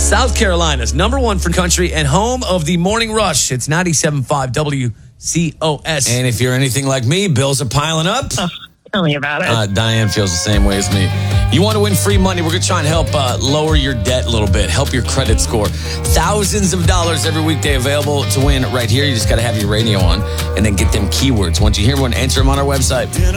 South Carolina's number one for country and home of the Morning Rush. It's 97.5 WCOS. And if you're anything like me, bills are piling up. Tell me about it. Diane feels the same way as me. You want to win free money? We're going to try and help lower your debt a little bit, help your credit score. Thousands of dollars every weekday available to win right here. You just got to have your radio on and then get them keywords. Once you hear one, enter them on our website.